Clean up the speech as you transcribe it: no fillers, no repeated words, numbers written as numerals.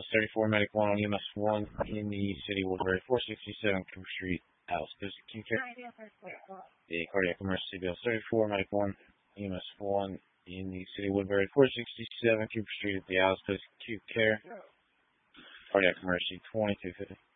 34 Medic 1 on EMS 1 in the city, Woodbury, 467 Cooper Street, Alice, Q care. The cardiac emergency bill 34 Medic 1, EMS 1 in the city, Woodbury, 467 Cooper Street at the Alice, Q care. Cardiac emergency 2250.